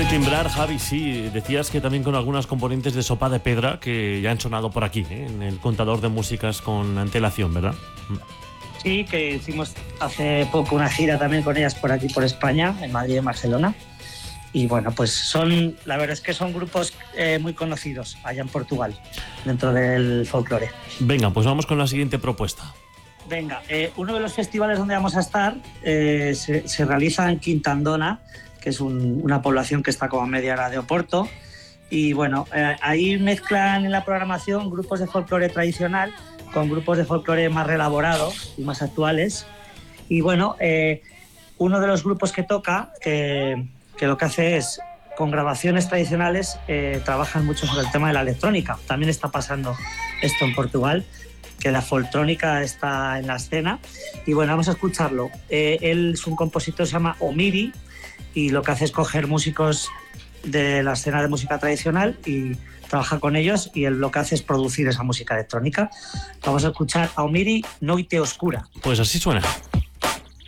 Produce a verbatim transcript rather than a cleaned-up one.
timbrar, Javi, sí, decías que también con algunas componentes de Sopa de Pedra que ya han sonado por aquí, ¿eh? En el contador de músicas con antelación, ¿verdad? Sí, que hicimos hace poco una gira también con ellas por aquí, por España, en Madrid y en Barcelona. Y bueno, pues son, la verdad es que son grupos eh, muy conocidos allá en Portugal, dentro del folclore. Venga, pues vamos con la siguiente propuesta. Venga, eh, uno de los festivales donde vamos a estar eh, se, se realiza en Quintandona, que es un, una población que está como a media hora de Oporto. Y bueno, eh, ahí mezclan en la programación grupos de folclore tradicional con grupos de folclore más reelaborados y más actuales. Y bueno, eh, uno de los grupos que toca, que, que lo que hace es, con grabaciones tradicionales, eh, trabajan mucho sobre el tema de la electrónica. También está pasando esto en Portugal, que la foltrónica está en la escena. Y bueno, vamos a escucharlo. Eh, él es un compositor, se llama Omiri, y lo que hace es coger músicos de la escena de música tradicional y trabaja con ellos, y él lo que hace es producir esa música electrónica. Vamos a escuchar a Omiri, Noite Oscura. Pues así suena.